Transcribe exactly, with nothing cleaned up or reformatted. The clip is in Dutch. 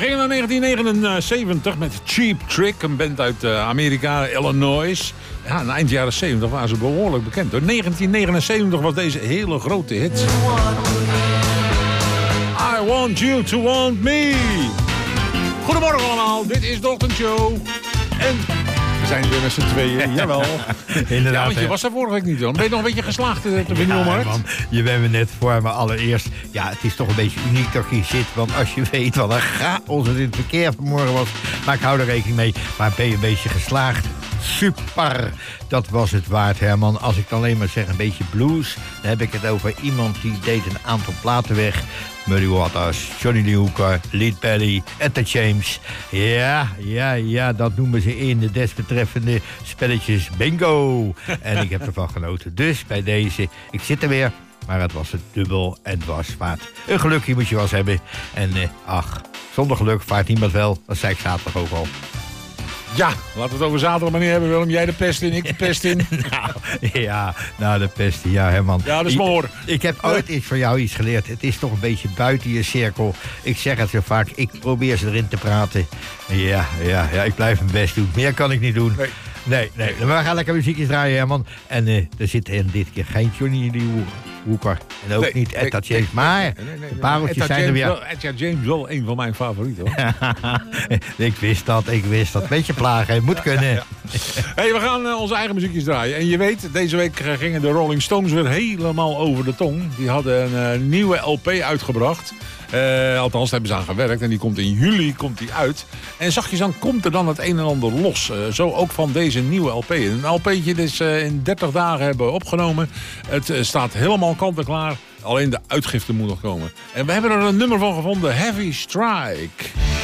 gingen naar negentien negenenzeventig met Cheap Trick, een band uit uh, Amerika, Illinois. Ja, in eind jaren zeventig waren ze behoorlijk bekend. Door negentien negenenzeventig was deze hele grote hit. I want you to want me. Goedemorgen allemaal, dit is de ochtendshow. En we zijn weer met z'n tweeën, jawel. Inderdaad. Ja, want je was daar vorige week niet, dan. Ben je nog een beetje geslaagd op de Vinylmarkt? Ja, je bent me net voor, maar allereerst... Ja, het is toch een beetje uniek dat je hier zit. Want als je weet wat een chaos het in het verkeer vanmorgen was... Maar ik hou er rekening mee. Maar ben je een beetje geslaagd? Super! Dat was het waard, Herman. Als ik dan alleen maar zeg een beetje blues... dan heb ik het over iemand die deed een aantal platen weg... Muddy Waters, Johnny Lee Hooker, Lead Belly, Etta James. Ja, ja, ja, dat noemen ze in de desbetreffende spelletjes bingo. En ik heb ervan genoten. Dus bij deze, ik zit er weer... maar het was het dubbel en dwars waard. Een gelukje moet je wel eens hebben. En eh, ach, zonder geluk vaart niemand wel. Dat zei ik zaterdag ook al. Ja, laten we het over zaterdag maar niet hebben, Willem. Jij de pest in, ik de pest in. nou, ja, nou de pest, ja, Herman. Ja, dat is mooi. Ik, ik heb ooit iets van jou iets geleerd. Het is toch een beetje buiten je cirkel. Ik zeg het zo vaak, ik probeer ze erin te praten. Ja, ja, ja, ik blijf mijn best doen. Meer kan ik niet doen. Nee. Nee, nee. Maar we gaan lekker muziekjes draaien, Herman. En uh, er zit in dit keer geen Johnny Lee Hooker. En ook nee, niet Etta nee, James. Maar nee, nee, nee, de pareltjes zijn er weer. Wel, Etta James wel een van mijn favorieten, hoor. ik wist dat, ik wist dat. Beetje plagen, moet kunnen. Ja, ja. Hey, we gaan uh, onze eigen muziekjes draaien. En je weet, deze week gingen de Rolling Stones weer helemaal over de tong. Die hadden een uh, nieuwe L P uitgebracht. Uh, althans, daar hebben ze aan gewerkt. En die komt in juli komt die uit. En zachtjes aan komt er dan het een en ander los. Uh, zo ook van deze nieuwe L P. Een L P'tje dat ze uh, in dertig dagen hebben opgenomen. Het uh, staat helemaal kant en klaar. Alleen de uitgifte moet nog komen. En we hebben er een nummer van gevonden. Heavy Strike.